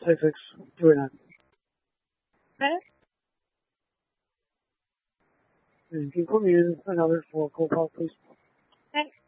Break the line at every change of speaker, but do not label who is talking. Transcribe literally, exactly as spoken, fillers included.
six six two eight nine.
Okay.
And can you put me in another for cold call, please?
Okay.